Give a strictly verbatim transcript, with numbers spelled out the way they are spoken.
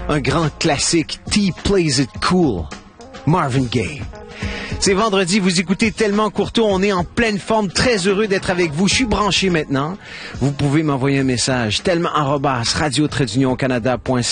un grand classique, T Plays It Cool, Marvin Gaye. C'est vendredi, vous écoutez Tellement Courteau, on est en pleine forme, très heureux d'être avec vous. Je suis branché maintenant. Vous pouvez m'envoyer un message, tellement arobase radio trait d'union canada point